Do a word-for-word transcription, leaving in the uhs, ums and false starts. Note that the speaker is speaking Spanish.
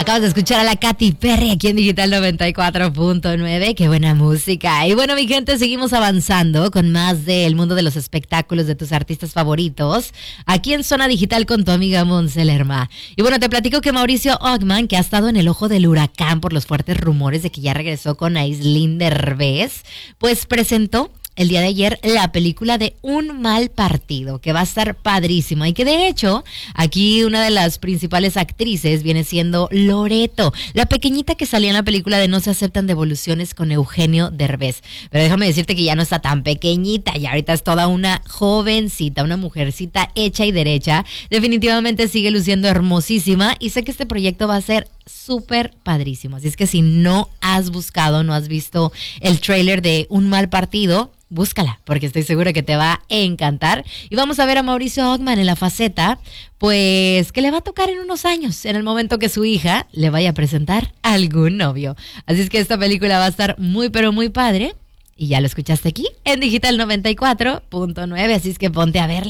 Acabas de escuchar a la Katy Perry aquí en Digital noventa y cuatro punto nueve. Qué buena música. Y bueno, mi gente, seguimos avanzando con más del mundo de los espectáculos de tus artistas favoritos aquí en Zona Digital con tu amiga Monse Lerma. Y bueno, te platico que Mauricio Ockman, que ha estado en el ojo del huracán por los fuertes rumores de que ya regresó con Aislinn Derbez, pues presentó el día de ayer la película de Un Mal Partido, que va a estar padrísima y que de hecho aquí una de las principales actrices viene siendo Loreto, la pequeñita que salía en la película de No se aceptan devoluciones con Eugenio Derbez. Pero déjame decirte que ya no está tan pequeñita, ya ahorita es toda una jovencita, una mujercita hecha y derecha. Definitivamente sigue luciendo hermosísima y sé que este proyecto va a ser súper padrísimo. Así es que si no has buscado, no has visto el tráiler de Un Mal Partido, búscala, porque estoy segura que te va a encantar. Y vamos a ver a Mauricio Ockman en la faceta, pues, que le va a tocar en unos años, en el momento que su hija le vaya a presentar a algún novio. Así es que esta película va a estar muy, pero muy padre. Y ya lo escuchaste aquí en Digital noventa y cuatro punto nueve, así es que ponte a verla.